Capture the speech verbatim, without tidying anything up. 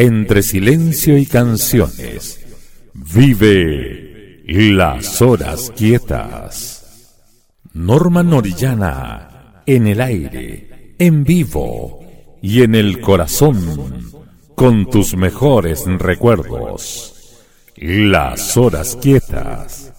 entre silencio y canciones, vive Las Horas Quietas. Norman Orellana, en el aire, en vivo y en el corazón, con tus mejores recuerdos. Las Horas Quietas.